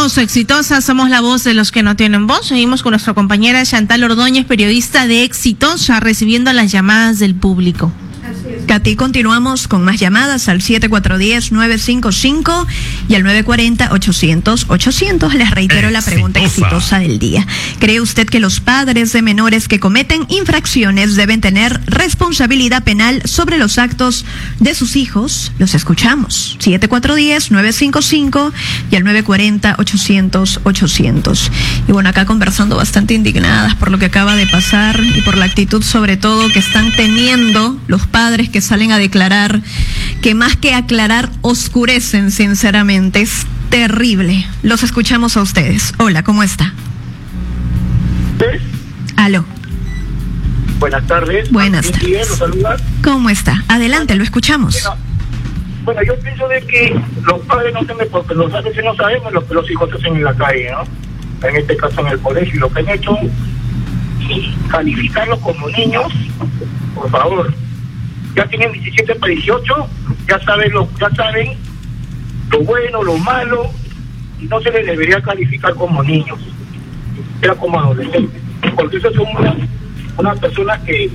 Exitoso, exitosa, somos la voz de los que no tienen voz. Seguimos con nuestra compañera Chantal Ordóñez, periodista de Exitosa, recibiendo las llamadas del público. Katy, continuamos con más llamadas al 7410-955 y al 940-800-800. Les reitero la pregunta exitosa del día. ¿Cree usted que los padres de menores que cometen infracciones deben tener responsabilidad penal sobre los actos de sus hijos? Los escuchamos. 7410-955 y al 940-800-800. Y bueno, acá conversando bastante indignadas por lo que acaba de pasar y por la actitud sobre todo que están teniendo los padres que salen a declarar, que más que aclarar oscurecen, sinceramente. Es terrible. Los escuchamos a ustedes. Hola, ¿cómo está? ¿Sí? Aló. Buenas tardes. Buenas tardes. Bien, ¿los saludas? ¿Cómo está? Adelante, lo escuchamos. Bueno, yo pienso de que los padres no tienen, porque los padres no sabemos lo que los hijos hacen en la calle, ¿no? En este caso en el colegio, y lo que han hecho es calificarlos como niños, por favor. Ya tienen 17 para 18, ya saben lo bueno, lo malo, y no se les debería calificar como niños, era como adolescentes, porque esas son unas personas que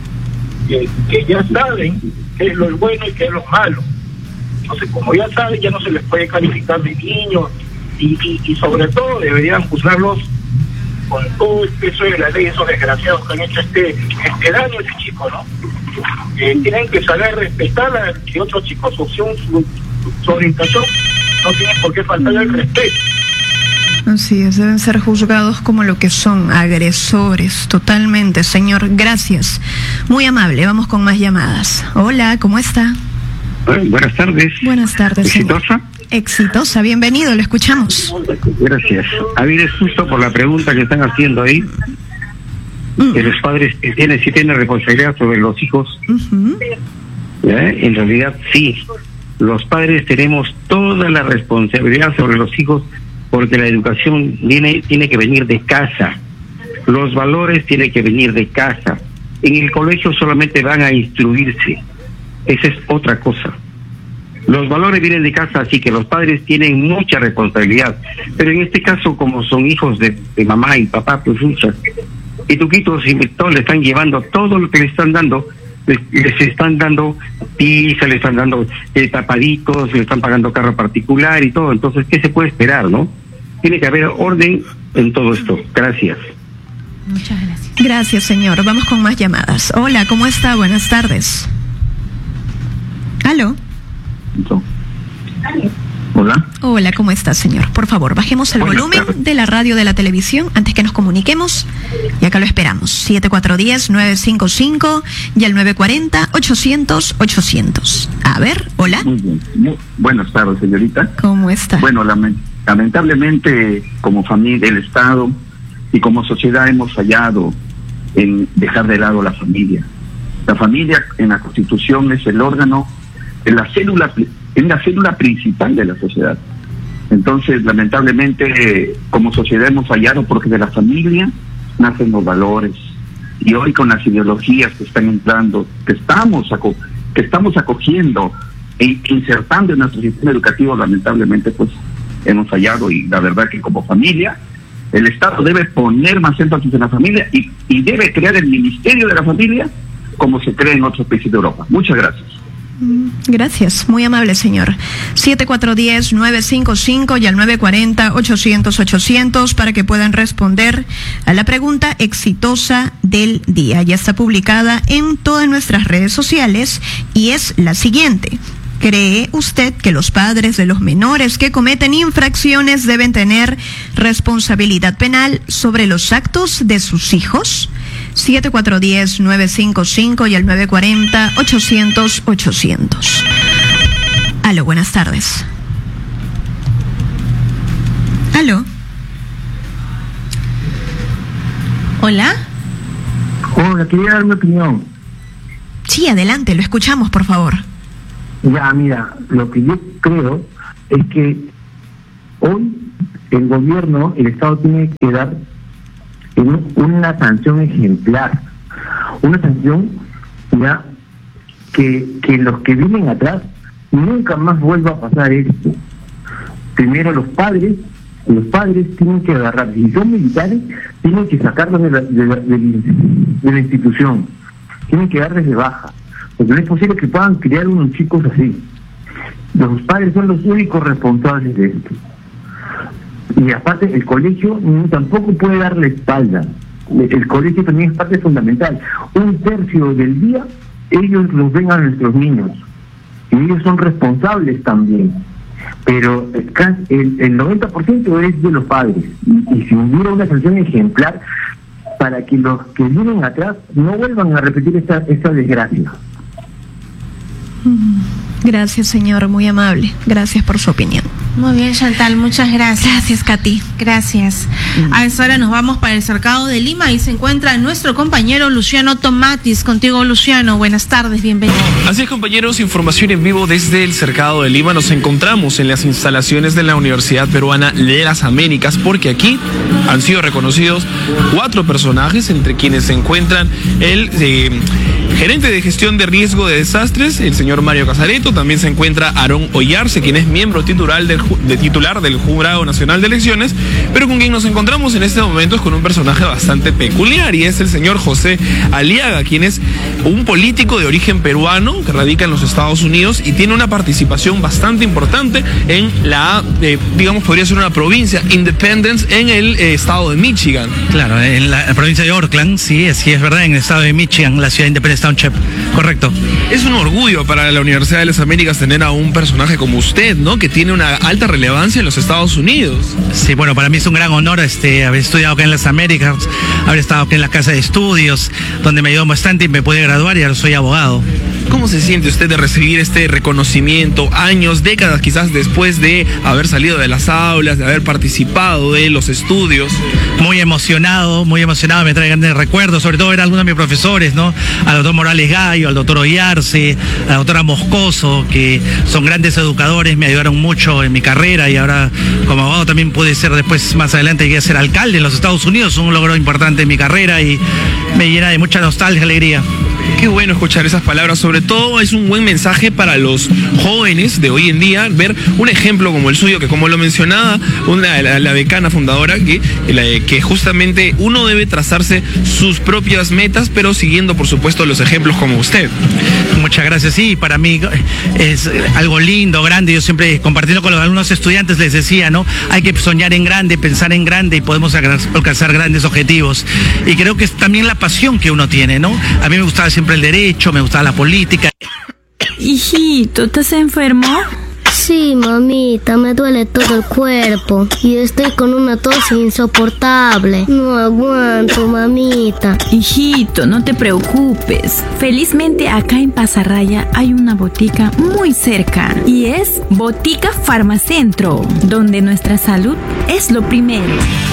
ya saben qué es lo bueno y qué es lo malo. Entonces, como ya saben, ya no se les puede calificar de niños, y sobre todo deberían juzgarlos con todo el peso de la ley, esos desgraciados que han hecho este daño a ese chico, ¿no? Tienen que saber respetar a que otros chicos, su orientación, no tienen por qué faltarle el respeto. Así es, deben ser juzgados como lo que son, agresores, totalmente, señor. Gracias, muy amable. Vamos con más llamadas. Hola, ¿cómo está? Buenas tardes. Buenas tardes. ¿Exitosa? Señor. Exitosa, bienvenido, lo escuchamos. Gracias. A mí es justo por la pregunta que están haciendo ahí, que los padres sí tienen responsabilidad sobre los hijos. En realidad sí, los padres tenemos toda la responsabilidad sobre los hijos, porque la educación tiene que venir de casa, los valores tienen que venir de casa. En el colegio solamente van a instruirse, esa es otra cosa. Los valores vienen de casa, así que los padres tienen mucha responsabilidad, pero en este caso, como son hijos de mamá y papá, pues muchas y tuquitos y todos le están llevando todo lo que le están dando, les están dando pizza, le están dando tapaditos, le están pagando carro particular y todo. Entonces, ¿qué se puede esperar, no? Tiene que haber orden en todo esto. Gracias. Muchas gracias. Gracias, señor. Vamos con más llamadas. Hola, ¿cómo está? Buenas tardes. ¿Aló? Hola. Hola, ¿cómo está, señor? Por favor, bajemos el volumen de la radio, de la televisión, antes que nos comuniquemos. Y acá lo esperamos. 7410-955 y al 940-800-800. A ver, hola. Muy bien. Buenas tardes, señorita. ¿Cómo está? Bueno, lamentablemente, como familia, el Estado y como sociedad hemos fallado en dejar de lado la familia. La familia en la Constitución es el órgano, es la célula principal de la sociedad. Entonces, lamentablemente, como sociedad hemos fallado, porque de la familia nacen los valores. Y hoy, con las ideologías que están entrando, que estamos acogiendo e insertando en nuestro sistema educativo, lamentablemente, pues hemos fallado. Y la verdad que como familia, el Estado debe poner más énfasis en la familia y debe crear el Ministerio de la Familia, como se crea en otros países de Europa. Muchas gracias. Gracias, muy amable, señor. 7410-955 y al 940-800-800 para que puedan responder a la pregunta exitosa del día. Ya está publicada en todas nuestras redes sociales y es la siguiente. ¿Cree usted que los padres de los menores que cometen infracciones deben tener responsabilidad penal sobre los actos de sus hijos? 7410-955 y al 940-800-800. Aló, buenas tardes. Aló. Hola. Hola, quería dar mi opinión. Sí, adelante, lo escuchamos, por favor. Ya, mira, lo que yo creo es que hoy el gobierno, el Estado tiene que dar una sanción ejemplar, una sanción ya que los que vienen atrás nunca más vuelva a pasar esto. Primero los padres Los padres tienen que agarrar, si son militares, tienen que sacarlos de la institución, tienen que darles de baja, porque no es posible que puedan criar unos chicos así. Los padres son los únicos responsables de esto. Y aparte, el colegio tampoco puede darle espalda. El colegio también es parte fundamental. 1/3 del día, ellos los ven a nuestros niños, y ellos son responsables también. Pero el 90% es de los padres, y si hubiera una sanción ejemplar para que los que vienen atrás no vuelvan a repetir esta desgracia. Gracias, señor, muy amable. Gracias por su opinión. Muy bien, Chantal, muchas gracias. Gracias, Katy. Gracias. A esta hora nos vamos para el Cercado de Lima y se encuentra nuestro compañero Luciano Tomatis. Contigo, Luciano, buenas tardes, bienvenido. Así es, compañeros, información en vivo desde el Cercado de Lima. Nos encontramos en las instalaciones de la Universidad Peruana de las Américas, porque aquí han sido reconocidos 4 personajes, entre quienes se encuentran el gerente de gestión de riesgo de desastres, el señor Mario Casareto. También se encuentra Aarón Ollarse, quien es miembro titular del Jurado Nacional de Elecciones, pero con quien nos encontramos en este momento es con un personaje bastante peculiar, y es el señor José Aliaga, quien es un político de origen peruano que radica en los Estados Unidos y tiene una participación bastante importante en la, digamos, podría ser una provincia, Independence, en el estado de Michigan. Claro, en la provincia de Oakland, sí es verdad, en el estado de Michigan, la ciudad de Independence Township, correcto. Es un orgullo para la Universidad de las Américas tener a un personaje como usted, ¿no? Que tiene una alta relevancia en los Estados Unidos. Sí, bueno, para mí es un gran honor haber estudiado acá en las Américas, haber estado aquí en la casa de estudios, donde me ayudó bastante y me pude graduar y ahora soy abogado. ¿Cómo se siente usted de recibir este reconocimiento años, décadas quizás después de haber salido de las aulas, de haber participado de los estudios? Muy emocionado, me trae grandes recuerdos, sobre todo ver a algunos de mis profesores, ¿no? Al doctor Morales Gallo, al doctor Ollarse, a la doctora Moscoso, que son grandes educadores, me ayudaron mucho en mi carrera, y ahora como abogado también pude ser después, más adelante llegué a ser alcalde en los Estados Unidos, un logro importante en mi carrera y me llena de mucha nostalgia y alegría. Qué bueno escuchar esas palabras, sobre todo es un buen mensaje para los jóvenes de hoy en día, ver un ejemplo como el suyo, que como lo mencionaba la decana fundadora, que justamente uno debe trazarse sus propias metas, pero siguiendo por supuesto los ejemplos como usted. Muchas gracias, sí, para mí es algo lindo, grande. Yo siempre compartiendo con los alumnos estudiantes les decía, ¿no? Hay que soñar en grande, pensar en grande y podemos alcanzar grandes objetivos. Y creo que es también la pasión que uno tiene, ¿no? A mí me gustaba siempre el derecho, me gustaba la política. Hijito, ¿estás enfermo? Sí, mamita, me duele todo el cuerpo y estoy con una tos insoportable. No aguanto, mamita. Hijito, no te preocupes. Felizmente acá en Pasarraya hay una botica muy cerca y es Botica Farmacentro, donde nuestra salud es lo primero.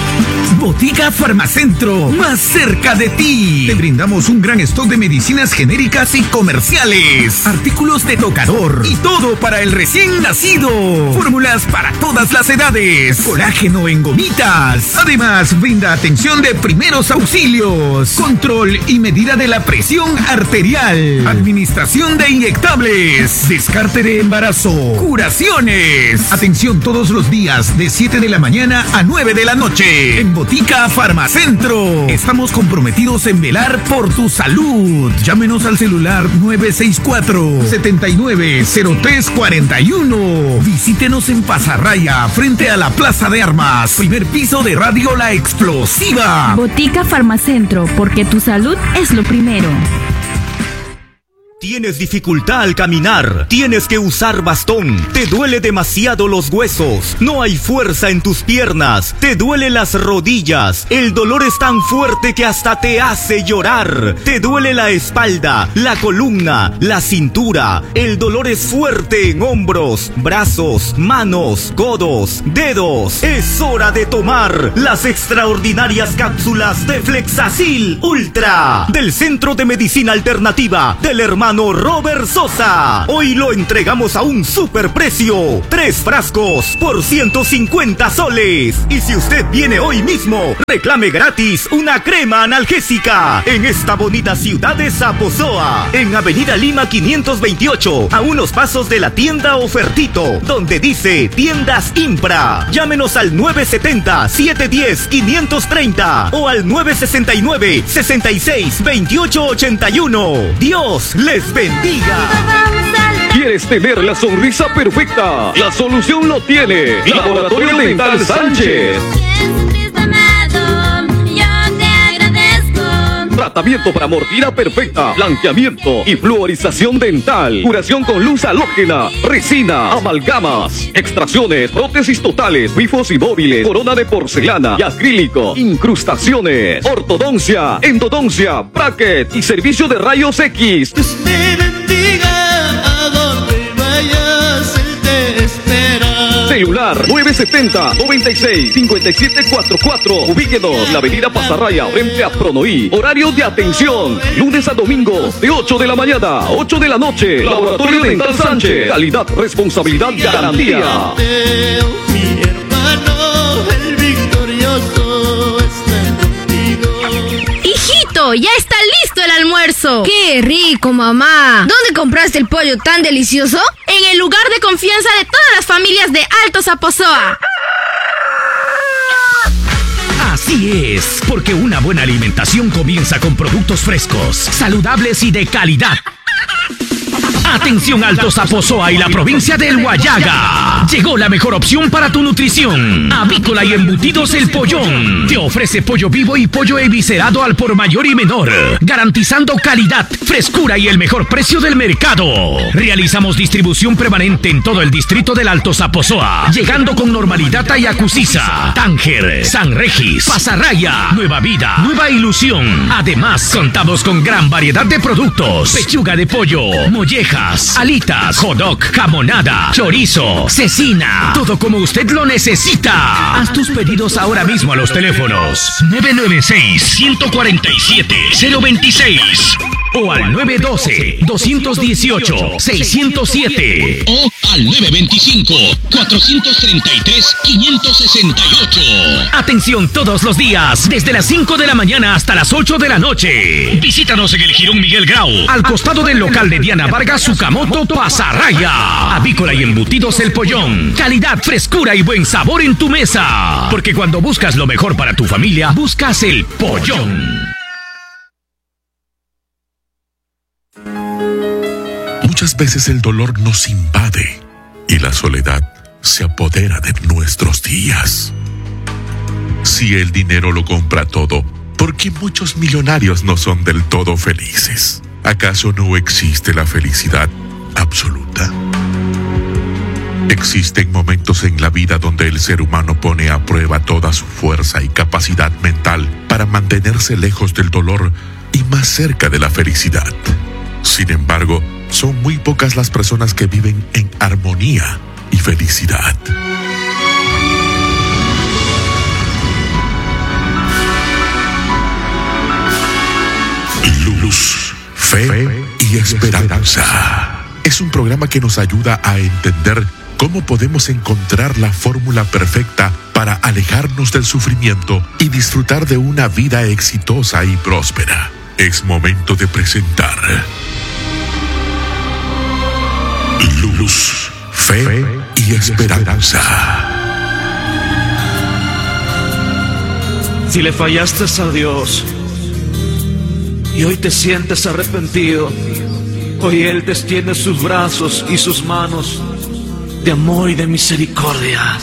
Botica Farmacentro, más cerca de ti. Te brindamos un gran stock de medicinas genéricas y comerciales, artículos de tocador y todo para el recién nacido. Fórmulas para todas las edades, colágeno en gomitas. Además, brinda atención de primeros auxilios, control y medida de la presión arterial, administración de inyectables, descarte de embarazo, curaciones. Atención todos los días de 7 de la mañana a 9 de la noche. En Botica Farmacentro estamos comprometidos en velar por tu salud. Llámenos al celular 964-790341. Visítenos en Pasarraya, frente a la Plaza de Armas, primer piso de Radio La Explosiva. Botica Farmacentro, porque tu salud es lo primero. ¿Tienes dificultad al caminar? ¿Tienes que usar bastón? ¿Te duele demasiado los huesos? ¿No hay fuerza en tus piernas? ¿Te duelen las rodillas? El dolor es tan fuerte que hasta te hace llorar. ¿Te duele la espalda, la columna, la cintura? El dolor es fuerte en hombros, brazos, manos, codos, dedos. Es hora de tomar las extraordinarias cápsulas de Flexacil Ultra del Centro de Medicina Alternativa del hermano hermano Robert Sosa. Hoy lo entregamos a un superprecio. 3 frascos por 150 soles. Y si usted viene hoy mismo, reclame gratis una crema analgésica en esta bonita ciudad de Zaposoa, en Avenida Lima 528, a unos pasos de la tienda Ofertito, donde dice Tiendas Impra. Llámenos al 970-710-530 o al 969-66-2881. Dios les bendiga. ¿Quieres tener la sonrisa perfecta? La solución lo tiene Laboratorio Dental Sánchez. Tratamiento para mordida perfecta, blanqueamiento y fluorización dental, curación con luz halógena, resina, amalgamas, extracciones, prótesis totales, bifos y móviles, corona de porcelana y acrílico, incrustaciones, ortodoncia, endodoncia, bracket y servicio de rayos X. Dios te bendiga, a donde vayas, Él te espera. Celular 970-96-5744. Ubíquenos, la avenida Pasarraya, frente a Pronoí. Horario de atención, lunes a domingo, de 8 de la mañana a 8 de la noche. Laboratorio Dental Sánchez. Calidad, responsabilidad, garantía. Mi hermano, el victorioso está contigo. ¡Hijito, ya está listo el almuerzo! ¡Qué rico, mamá! ¿Dónde compraste el pollo tan delicioso? En el lugar de confianza de todas las familias de Alto Zaposoa. Así es, porque una buena alimentación comienza con productos frescos, saludables y de calidad. Atención Alto Zaposoa y la provincia del Huallaga. Llegó la mejor opción para tu nutrición. Avícola y Embutidos El Pollón. Te ofrece pollo vivo y pollo eviscerado al por mayor y menor, garantizando calidad, frescura y el mejor precio del mercado. Realizamos distribución permanente en todo el distrito del Alto Zaposoa, llegando con normalidad a Yacusiza, Tánger, San Regis, Pasarraya, Nueva Vida, Nueva Ilusión. Además, contamos con gran variedad de productos: pechuga de pollo, mollejas, alitas, hot dog, jamonada, chorizo, cecina, todo como usted lo necesita. Haz tus pedidos ahora mismo a los teléfonos 996-147-026 o al 912-218-607 o al 925-433-568. Atención todos los días, desde las 5 de la mañana hasta las 8 de la noche. Visítanos en el Jirón Miguel Grau, al costado del local de Diana Vargas Sukamoto, Pasarraya. Avícola y Embutidos El Pollón. Calidad, frescura y buen sabor en tu mesa. Porque cuando buscas lo mejor para tu familia, buscas El Pollón. Muchas veces el dolor nos invade y la soledad se apodera de nuestros días. Si el dinero lo compra todo, ¿por qué muchos millonarios no son del todo felices? ¿Acaso no existe la felicidad absoluta? Existen momentos en la vida donde el ser humano pone a prueba toda su fuerza y capacidad mental para mantenerse lejos del dolor y más cerca de la felicidad. Sin embargo, son muy pocas las personas que viven en armonía y felicidad. Luz, fe y esperanza. Es un programa que nos ayuda a entender cómo podemos encontrar la fórmula perfecta para alejarnos del sufrimiento y disfrutar de una vida exitosa y próspera. Es momento de presentar Luz, fe y esperanza. Si le fallaste a Dios y hoy te sientes arrepentido, hoy Él te extiende sus brazos y sus manos de amor y de misericordia.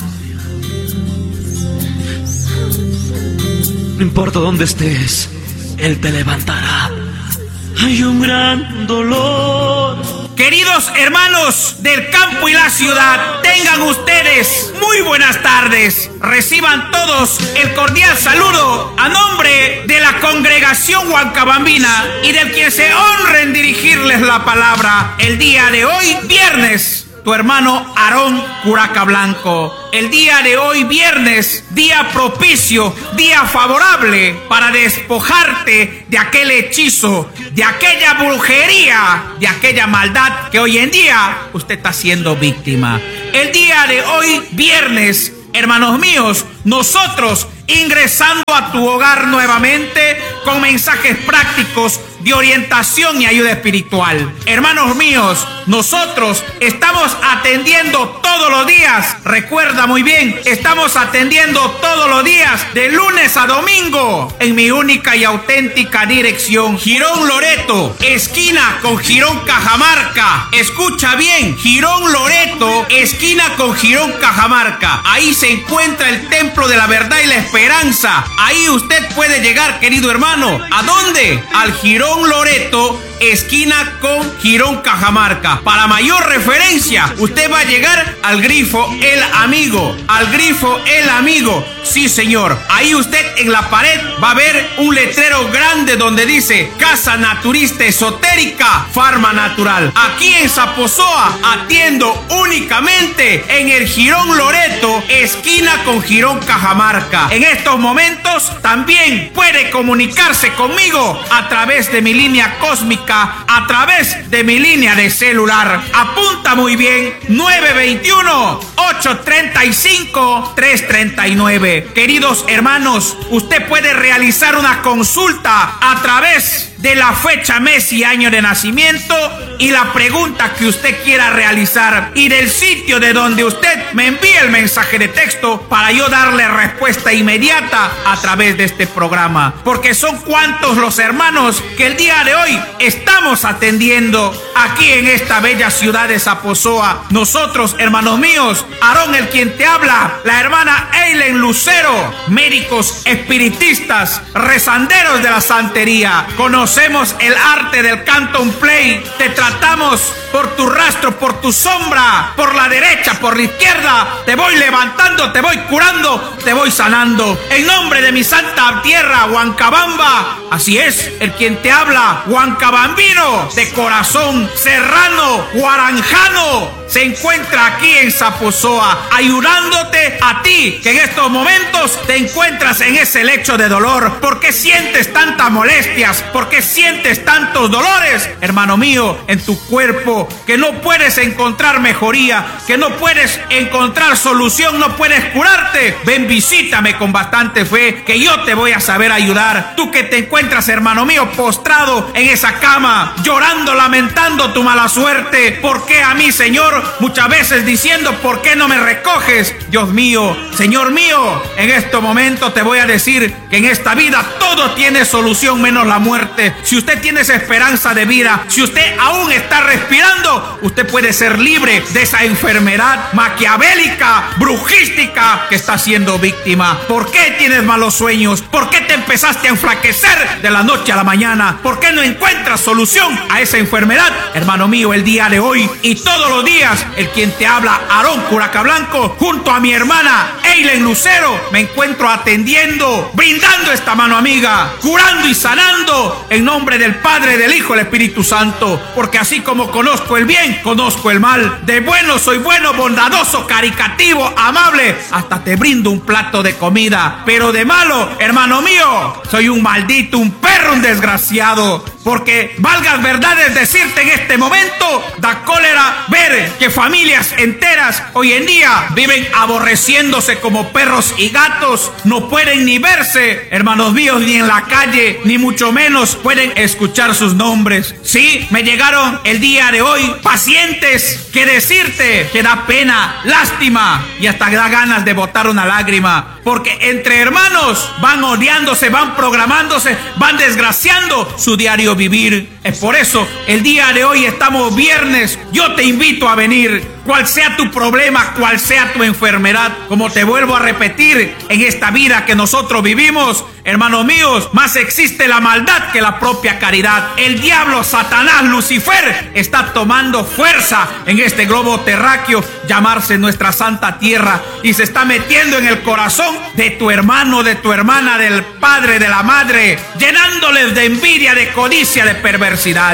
No importa dónde estés, Él te levantará. Hay un gran dolor. Queridos hermanos del campo y la ciudad, tengan ustedes muy buenas tardes. Reciban todos el cordial saludo a nombre de la congregación huancabambina y del quien se honra en dirigirles la palabra el día de hoy, viernes tu hermano Aarón Curaca Blanco. El día de hoy, viernes, día propicio, día favorable para despojarte de aquel hechizo, de aquella brujería, de aquella maldad que hoy en día usted está siendo víctima. El día de hoy, viernes, hermanos míos, nosotros ingresando a tu hogar nuevamente con mensajes prácticos de orientación y ayuda espiritual. Hermanos míos, nosotros estamos atendiendo todos los días, recuerda muy bien, estamos atendiendo todos los días de lunes a domingo en mi única y auténtica dirección, Girón Loreto, esquina con Girón Cajamarca. Escucha bien, Girón Loreto, esquina con Girón Cajamarca. Ahí se encuentra el Templo de la Verdad y la Esperanza. Ahí usted puede llegar, querido hermano. ¿A dónde? Al Girón Loreto, esquina con Girón Cajamarca. Para mayor referencia, usted va a llegar al grifo El Amigo. Al grifo El Amigo. Sí, señor. Ahí usted en la pared va a ver un letrero grande donde dice Casa Naturista Esotérica Farma Natural. Aquí en Zaposoa atiendo únicamente en el Girón Loreto, esquina con Girón Cajamarca. En estos momentos también puede comunicarse conmigo a través de mi línea cósmica, a través de mi línea de celular. Apunta muy bien, 921-835-339. Queridos hermanos, usted puede realizar una consulta a través de la fecha, mes y año de nacimiento y la pregunta que usted quiera realizar y del sitio de donde usted me envíe el mensaje de texto para yo darle respuesta inmediata a través de este programa. Porque son cuantos los hermanos que el día de hoy estamos atendiendo aquí en esta bella ciudad de Zaposoa. Nosotros, hermanos míos, Aarón el quien te habla, la hermana Eileen Lucero, médicos espiritistas, rezanderos de la santería, conocemos el arte del canton play, te tratamos por tu rastro, por tu sombra, por la derecha, por la izquierda, te voy levantando, te voy curando, te voy sanando. En nombre de mi santa tierra, Huancabamba, así es, el quien te habla, huancabambino, de corazón serrano, guaranjano, se encuentra aquí en Zaposoa, ayudándote a ti, que en estos momentos te encuentras en ese lecho de dolor. ¿Por qué sientes tantas molestias? ¿Por qué sientes tantos dolores, hermano mío, en tu cuerpo? Que no puedes encontrar mejoría, que no puedes encontrar solución, no puedes curarte. Ven, visítame con bastante fe, que yo te voy a saber ayudar. Tú que te encuentras, hermano mío, postrado en esa cama, llorando, lamentando tu mala suerte. ¿Por qué a mí, Señor? Muchas veces diciendo, ¿por qué no me recoges? Dios mío, Señor mío, en este momento te voy a decir que en esta vida todo tiene solución menos la muerte. Si usted tiene esa esperanza de vida, si usted aún está respirando, usted puede ser libre de esa enfermedad maquiavélica, brujística que está siendo víctima. ¿Por qué tienes malos sueños? ¿Por qué te empezaste a enflaquecer de la noche a la mañana? ¿Por qué no encuentras solución a esa enfermedad? Hermano mío, el día de hoy y todos los días, el quien te habla, Aarón Curaca Blanco, junto a mi hermana Eileen Lucero, me encuentro atendiendo, brindando esta mano amiga, curando y sanando en nombre del Padre, del Hijo y del Espíritu Santo. Porque así como conozco el bien, conozco el mal. De bueno soy bueno, bondadoso, caritativo, amable, hasta te brindo un plato de comida. Pero de malo, hermano mío, soy un maldito, un perro, un desgraciado. Porque valgas verdades decirte en este momento, da cólera ver que familias enteras hoy en día viven aborreciéndose como perros y gatos. No pueden ni verse, hermanos míos, ni en la calle, ni mucho menos pueden escuchar sus nombres. Sí, me llegaron el día de hoy pacientes que decirte que da pena, lástima y hasta da ganas de botar una lágrima. Porque entre hermanos van odiándose, van programándose, van desgraciando su diario vivir. Es por eso el día de hoy estamos viernes. Yo te invito a venir. Cual sea tu problema, cual sea tu enfermedad, como te vuelvo a repetir, en esta vida que nosotros vivimos, hermanos míos, más existe la maldad que la propia caridad. El diablo, Satanás, Lucifer, está tomando fuerza en este globo terráqueo, llamarse nuestra santa tierra, y se está metiendo en el corazón de tu hermano, de tu hermana, del padre, de la madre, llenándoles de envidia, de codicia, de perversidades.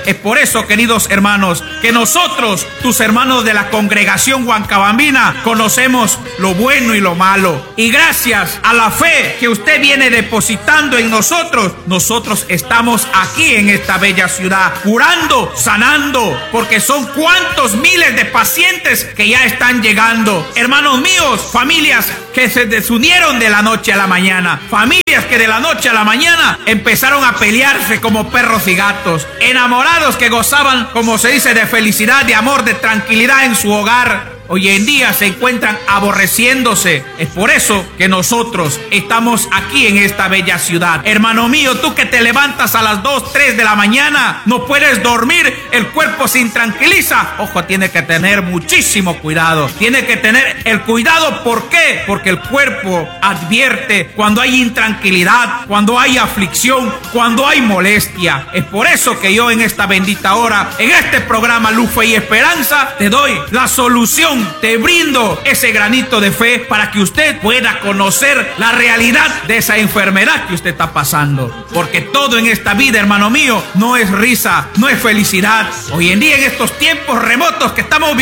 Es por eso, queridos hermanos, que nosotros, tus hermanos de la congregación huancabambina, conocemos lo bueno y lo malo. Y gracias a la fe que usted viene depositando en nosotros, nosotros estamos aquí en esta bella ciudad, curando, sanando, porque son cuantos miles de pacientes que ya están llegando. Hermanos míos, familias que se desunieron de la noche a la mañana, familias que de la noche a la mañana empezaron a pelearse como perros y gatos, enamorados que gozaban, como se dice, de felicidad, de amor, de tranquilidad en su hogar. Hoy en día se encuentran aborreciéndose. Es por eso que nosotros estamos aquí en esta bella ciudad. Hermano mío, tú que te levantas a las 2, 3 de la mañana, no puedes dormir, el cuerpo se intranquiliza. Ojo, tiene que tener muchísimo cuidado. Tiene que tener el cuidado. ¿Por qué? Porque el cuerpo advierte cuando hay intranquilidad, cuando hay aflicción, cuando hay molestia. Es por eso que yo en esta bendita hora, en este programa Luz, Fe y Esperanza, te doy la solución. Te brindo ese granito de fe para que usted pueda conocer la realidad de esa enfermedad que usted está pasando. Porque todo en esta vida, hermano mío, no es risa, no es felicidad. Hoy en día, en estos tiempos remotos que estamos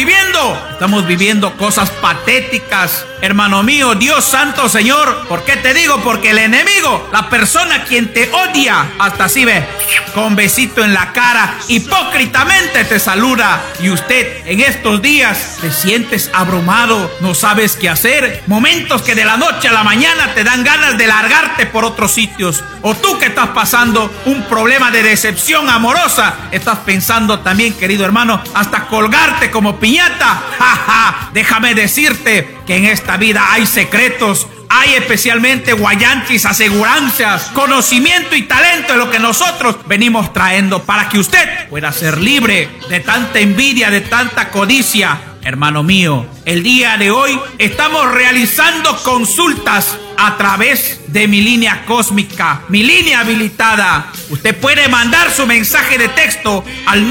viviendo cosas patéticas. Hermano mío, Dios santo Señor, ¿por qué te digo? Porque el enemigo, la persona quien te odia, hasta así ve, con besito en la cara, hipócritamente te saluda. Y usted en estos días te sientes abrumado, no sabes qué hacer. Momentos que de la noche a la mañana te dan ganas de largarte por otros sitios. O tú que estás pasando un problema de decepción amorosa, estás pensando también, querido hermano, hasta colgarte como piñata. ¡Ja! Déjame decirte que en esta vida hay secretos, hay especialmente guayanchis, aseguranzas, conocimiento y talento de lo que nosotros venimos trayendo para que usted pueda ser libre de tanta envidia, de tanta codicia. Hermano mío, el día de hoy estamos realizando consultas a través de mi línea cósmica, mi línea habilitada. Usted puede mandar su mensaje de texto al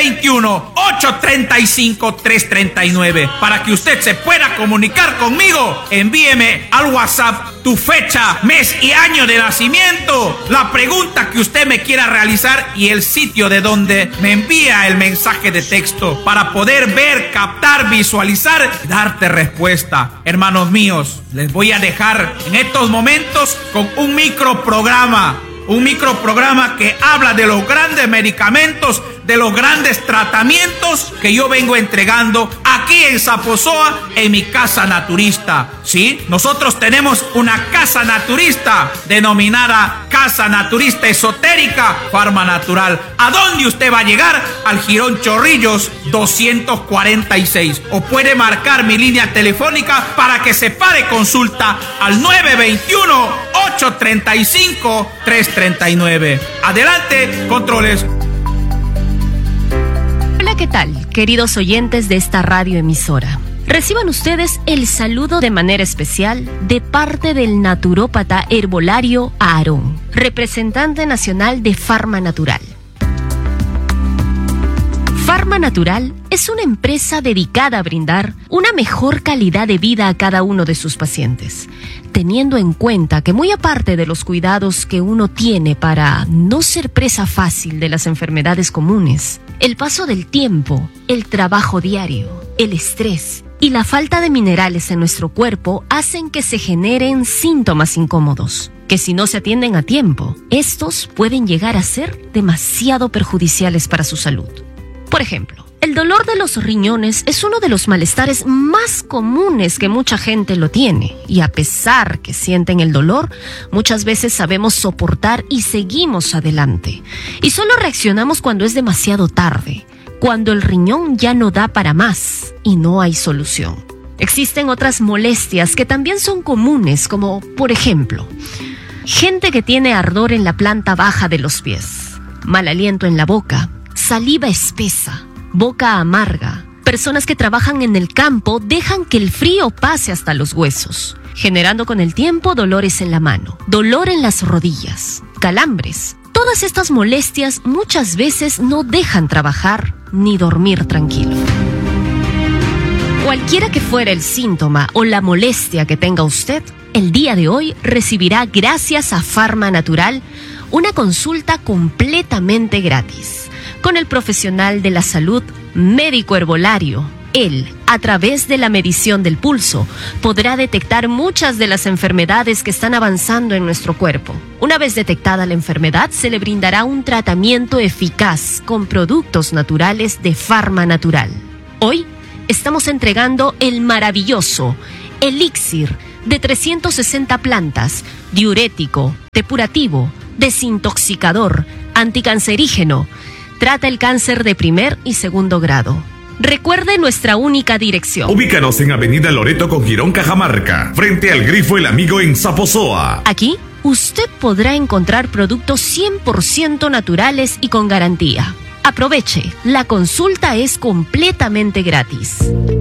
921-835-339 para que usted se pueda comunicar conmigo. Envíeme al WhatsApp tu fecha, mes y año de nacimiento, la pregunta que usted me quiera realizar y el sitio de donde me envía el mensaje de texto para poder ver, captar, visualizar y darte respuesta. Hermanos míos, les voy a dejar en estos momentos con un microprograma que habla de los grandes medicamentos, de los grandes tratamientos que yo vengo entregando aquí en Zaposoa, en mi casa naturista. ¿Sí? Nosotros tenemos una casa naturista denominada Casa Naturista Esotérica Farma Natural. ¿A dónde usted va a llegar? Al Girón Chorrillos 246. O puede marcar mi línea telefónica para que separe consulta al 921-835-339. Adelante, controles. Hola, ¿qué tal, queridos oyentes de esta radioemisora? Reciban ustedes el saludo de manera especial de parte del naturópata herbolario Aarón, representante nacional de Farma Natural. Farma Natural es una empresa dedicada a brindar una mejor calidad de vida a cada uno de sus pacientes, teniendo en cuenta que muy aparte de los cuidados que uno tiene para no ser presa fácil de las enfermedades comunes, el paso del tiempo, el trabajo diario, el estrés y la falta de minerales en nuestro cuerpo hacen que se generen síntomas incómodos, que si no se atienden a tiempo, estos pueden llegar a ser demasiado perjudiciales para su salud. Por ejemplo, el dolor de los riñones es uno de los malestares más comunes que mucha gente lo tiene, y a pesar que sienten el dolor, muchas veces sabemos soportar y seguimos adelante. Y solo reaccionamos cuando es demasiado tarde, cuando el riñón ya no da para más y no hay solución. Existen otras molestias que también son comunes, como por ejemplo, gente que tiene ardor en la planta baja de los pies, mal aliento en la boca, saliva espesa, boca amarga. Personas que trabajan en el campo dejan que el frío pase hasta los huesos, generando con el tiempo dolores en la mano, dolor en las rodillas, calambres. Todas estas molestias muchas veces no dejan trabajar ni dormir tranquilo. Cualquiera que fuera el síntoma o la molestia que tenga usted, el día de hoy recibirá, gracias a Farma Natural, una consulta completamente gratis, con el profesional de la salud médico herbolario. Él, a través de la medición del pulso, podrá detectar muchas de las enfermedades que están avanzando en nuestro cuerpo. Una vez detectada la enfermedad, se le brindará un tratamiento eficaz con productos naturales de Farma Natural. Hoy estamos entregando el maravilloso elixir de 360 plantas, diurético, depurativo, desintoxicador, anticancerígeno. Trata el cáncer de primer y segundo grado. Recuerde nuestra única dirección. Ubícanos en Avenida Loreto con Girón, Cajamarca, frente al Grifo El Amigo en Zaposoa. Aquí, usted podrá encontrar productos 100% naturales y con garantía. Aproveche, la consulta es completamente gratis.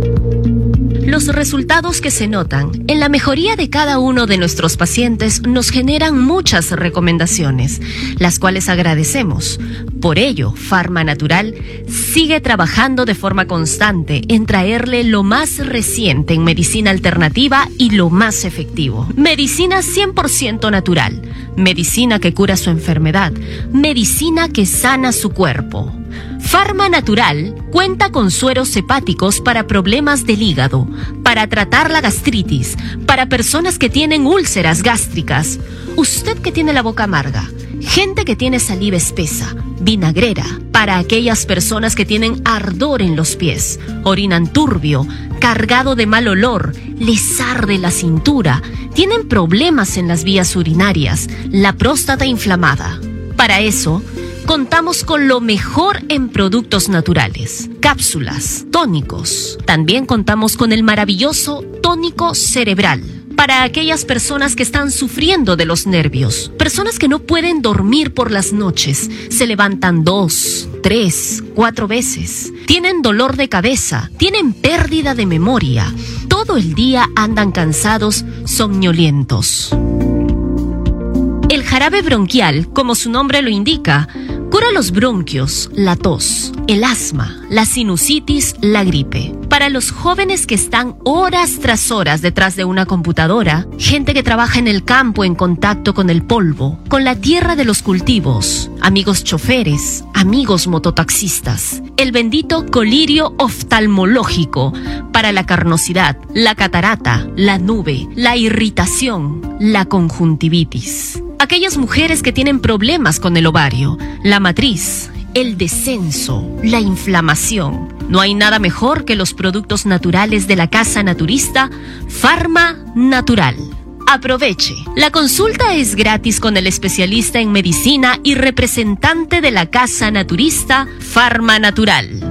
Los resultados que se notan en la mejoría de cada uno de nuestros pacientes nos generan muchas recomendaciones, las cuales agradecemos. Por ello, Farma Natural sigue trabajando de forma constante en traerle lo más reciente en medicina alternativa y lo más efectivo. Medicina 100% natural, medicina que cura su enfermedad, medicina que sana su cuerpo. Farma Natural cuenta con sueros hepáticos para problemas del hígado, para tratar la gastritis, para personas que tienen úlceras gástricas, usted que tiene la boca amarga, gente que tiene saliva espesa, vinagrera, para aquellas personas que tienen ardor en los pies, orinan turbio, cargado de mal olor, les arde la cintura, tienen problemas en las vías urinarias, la próstata inflamada. Para eso, contamos con lo mejor en productos naturales, cápsulas, tónicos. También contamos con el maravilloso tónico cerebral para aquellas personas que están sufriendo de los nervios, personas que no pueden dormir por las noches, se levantan 2, 3, 4 veces, tienen dolor de cabeza, tienen pérdida de memoria, todo el día andan cansados, somnolientos. El jarabe bronquial, como su nombre lo indica, cura los bronquios, la tos, el asma, la sinusitis, la gripe. Para los jóvenes que están horas tras horas detrás de una computadora, gente que trabaja en el campo en contacto con el polvo, con la tierra de los cultivos, amigos choferes, amigos mototaxistas, el bendito colirio oftalmológico para la carnosidad, la catarata, la nube, la irritación, la conjuntivitis. Aquellas mujeres que tienen problemas con el ovario, la matriz, el descenso, la inflamación. No hay nada mejor que los productos naturales de la Casa Naturista Farma Natural. Aproveche. La consulta es gratis con el especialista en medicina y representante de la Casa Naturista Farma Natural.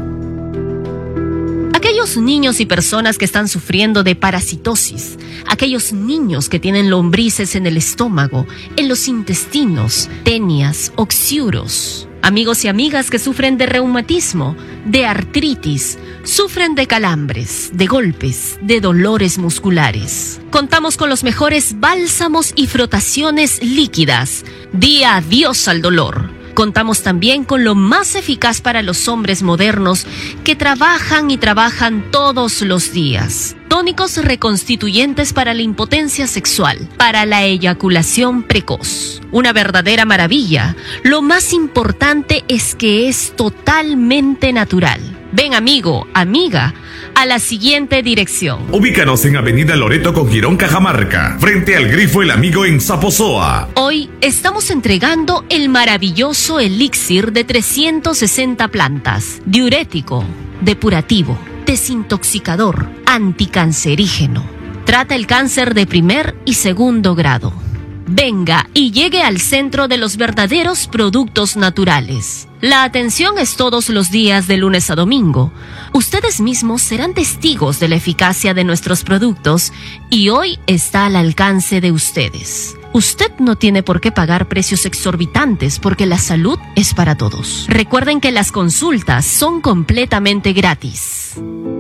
Aquellos niños y personas que están sufriendo de parasitosis, aquellos niños que tienen lombrices en el estómago, en los intestinos, tenias, oxiuros, amigos y amigas que sufren de reumatismo, de artritis, sufren de calambres, de golpes, de dolores musculares. Contamos con los mejores bálsamos y frotaciones líquidas. Di adiós al dolor. Contamos también con lo más eficaz para los hombres modernos que trabajan y trabajan todos los días. Tónicos reconstituyentes para la impotencia sexual, para la eyaculación precoz. Una verdadera maravilla. Lo más importante es que es totalmente natural. Ven, amigo, amiga, a la siguiente dirección. Ubícanos en Avenida Loreto con Girón, Cajamarca, frente al Grifo El Amigo en Zaposoa. Hoy estamos entregando el maravilloso elixir de 360 plantas, diurético, depurativo, desintoxicador, anticancerígeno. Trata el cáncer de primer y segundo grado. Venga y llegue al centro de los verdaderos productos naturales. La atención es todos los días de lunes a domingo. Ustedes mismos serán testigos de la eficacia de nuestros productos y hoy está al alcance de ustedes. Usted no tiene por qué pagar precios exorbitantes porque la salud es para todos. Recuerden que las consultas son completamente gratis.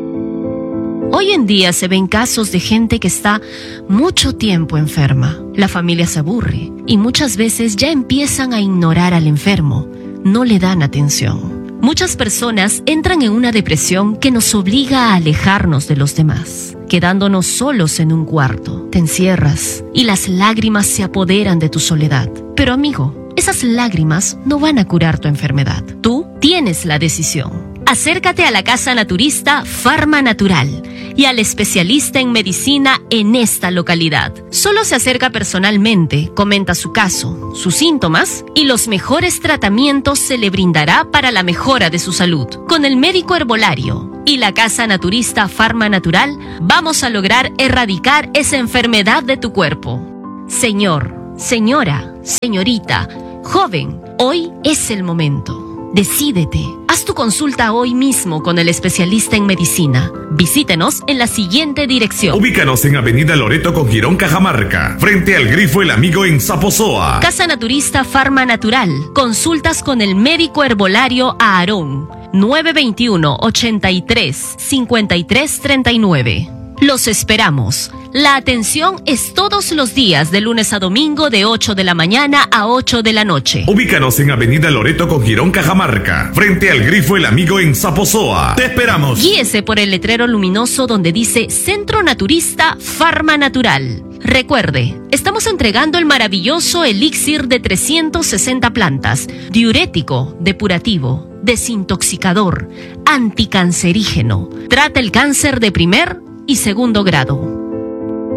Hoy en día se ven casos de gente que está mucho tiempo enferma. La familia se aburre y muchas veces ya empiezan a ignorar al enfermo. No le dan atención. Muchas personas entran en una depresión que nos obliga a alejarnos de los demás, quedándonos solos en un cuarto. Te encierras y las lágrimas se apoderan de tu soledad. Pero amigo, Esas lágrimas no van a curar tu enfermedad. Tú tienes la decisión. Acércate a la Casa Naturista Farma Natural y al especialista en medicina en esta localidad. Solo se acerca personalmente, comenta su caso, sus síntomas y los mejores tratamientos se le brindará para la mejora de su salud. Con el médico herbolario y la Casa Naturista Farma Natural vamos a lograr erradicar esa enfermedad de tu cuerpo. Señor, señora, señorita, joven, hoy es el momento. Decídete. Haz tu consulta hoy mismo con el especialista en medicina. Visítenos en la siguiente dirección. Ubícanos en Avenida Loreto con Girón, Cajamarca, frente al Grifo El Amigo en Saposoa. Casa Naturista Farma Natural. Consultas con el médico herbolario Aarón. 921-83-5339. Los esperamos. La atención es todos los días de lunes a domingo de 8 de la mañana a 8 de la noche. Ubícanos en Avenida Loreto con Girón, Cajamarca, frente al Grifo El Amigo en Saposoa. ¡Te esperamos! Guíese por el letrero luminoso donde dice Centro Naturista Farma Natural. Recuerde, estamos entregando el maravilloso elixir de 360 plantas, diurético, depurativo, desintoxicador, anticancerígeno. Trata el cáncer de primer y segundo grado.